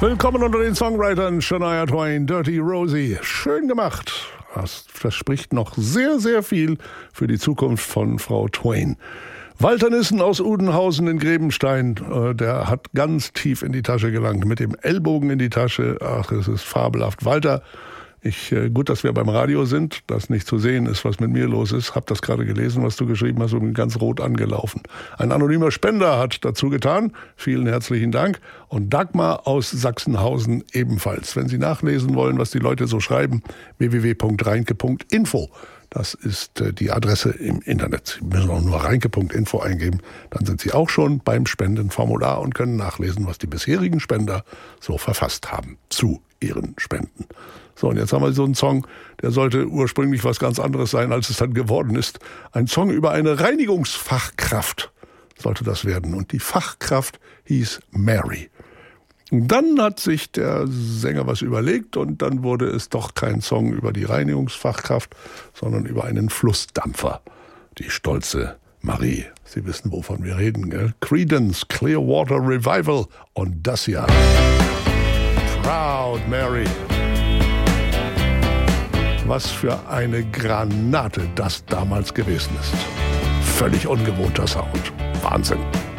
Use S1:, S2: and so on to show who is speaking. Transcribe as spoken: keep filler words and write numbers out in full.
S1: Willkommen unter den Songwritern, Shania Twain, Dirty Rosie. Schön gemacht. Das verspricht noch sehr, sehr viel für die Zukunft von Frau Twain. Walter Nissen aus Udenhausen in Grebenstein, äh, der hat ganz tief in die Tasche gelangt, mit dem Ellbogen in die Tasche. Ach, es ist fabelhaft. Walter, ich, äh, gut, dass wir beim Radio sind, dass nicht zu sehen ist, was mit mir los ist. Hab das gerade gelesen, was du geschrieben hast, und bin ganz rot angelaufen. Ein anonymer Spender hat dazu getan. Vielen herzlichen Dank. Und Dagmar aus Sachsenhausen ebenfalls. Wenn Sie nachlesen wollen, was die Leute so schreiben, w w w punkt reinke punkt info. Das ist äh, die Adresse im Internet. Sie müssen auch nur reinke punkt info eingeben. Dann sind Sie auch schon beim Spendenformular und können nachlesen, was die bisherigen Spender so verfasst haben zu ihren Spenden. So, und jetzt haben wir so einen Song, der sollte ursprünglich was ganz anderes sein, als es dann geworden ist. Ein Song über eine Reinigungsfachkraft sollte das werden. Und die Fachkraft hieß Mary. Und dann hat sich der Sänger was überlegt und dann wurde es doch kein Song über die Reinigungsfachkraft, sondern über einen Flussdampfer. Die stolze Marie. Sie wissen, wovon wir reden, gell? Creedence Clearwater Revival und das Jahr. Proud Mary. Was für eine Granate das damals gewesen ist. Völlig ungewohnter Sound. Wahnsinn.